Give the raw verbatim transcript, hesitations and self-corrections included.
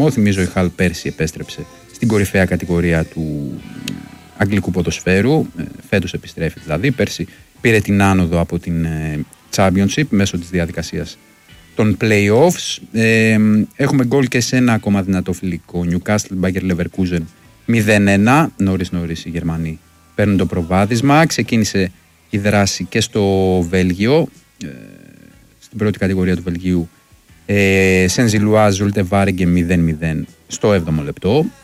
βαθμό. Θυμίζω η Χαλ πέρσι επέστρεψε στην κορυφαία κατηγορία του αγγλικού ποδοσφαίρου. Φέτος επιστρέφει δηλαδή. Πέρσι πήρε την άνοδο από την Championship μέσω της διαδικασίας των play-offs. Ε, έχουμε γκολ και σε ένα ακόμα δυνατό φιλικό. Newcastle Bayer Leverkusen μηδέν ένα. Νωρίς νωρίς οι Γερμανοί παίρνουν το προβάδισμα. Ξεκίνησε η δράση και στο Βέλγιο, ε, στην πρώτη κατηγορία του Βελγίου. Ε, Σενζιλουάζ Ζουλτεβάρεγκε μηδέν μηδέν στο έβδομο λεπτό.